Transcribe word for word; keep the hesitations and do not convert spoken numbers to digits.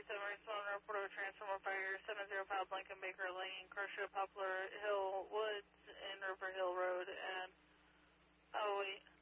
seven, respond, report of transformer fire, seven zero five Lincoln Baker Lane, Crusher, Poplar Hill Woods, and River Hill Road, and, oh wait.